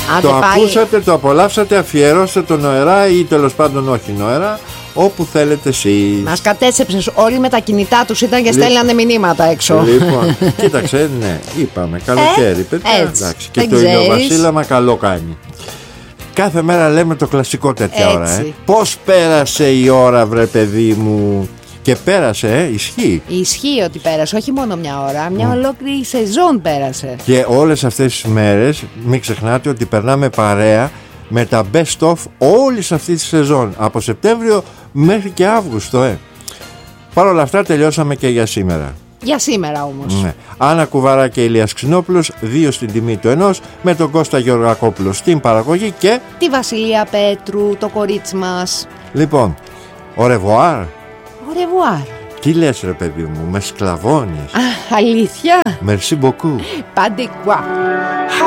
Το ακούσατε, το απολαύσατε, αφιερώστε το νοερά ή τέλος πάντων όχι νοερά, όπου θέλετε εσείς. Μας κατέστρεψες, όλοι με τα κινητά τους ήταν και στέλνανε μηνύματα έξω. Λοιπόν, κοίταξε, ναι, είπαμε καλοκαίρι, παιδιά. Εντάξει, και το ηλιοβασίλαμα καλό κάνει. Κάθε μέρα λέμε το κλασικό τέτοια ώρα. Πώς πέρασε η ώρα, βρε παιδί μου. Και πέρασε, ισχύει. Ισχύει ότι πέρασε, όχι μόνο μια ώρα, μια ολόκληρη σεζόν πέρασε. Και όλες αυτές τις μέρες, μην ξεχνάτε ότι περνάμε παρέα με τα best of όλης αυτής της σεζόν, από Σεπτέμβριο μέχρι και Αύγουστο. Παρ' όλα αυτά τελειώσαμε και για σήμερα. Για σήμερα όμως. Ναι. Άννα Κουβαρά και Ηλίας Ξινόπουλος, 2 στην τιμή του ενός, με τον Κώστα Γεωργακόπουλο στην παραγωγή και τη Βασιλεία Πέτρου, το κορίτσι μας. Λοιπόν, au revoir. Au revoir. Τι λες ρε παιδί μου, με σκλαβώνεις. Αλήθεια. Merci beaucoup. Pas de quoi.